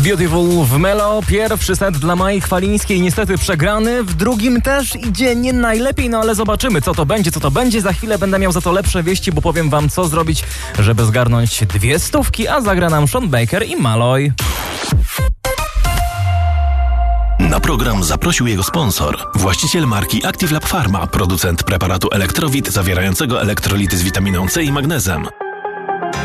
Beautiful w Melo. Pierwszy set dla Mai Chwalińskiej niestety przegrany. W drugim też idzie nie najlepiej, no ale zobaczymy co to będzie. Za chwilę będę miał za to lepsze wieści, bo powiem wam co zrobić, żeby zgarnąć 200, a zagra nam Sean Baker i Malloy. Na program zaprosił jego sponsor, właściciel marki Active Lab Pharma, producent preparatu Elektrowit zawierającego elektrolity z witaminą C i magnezem.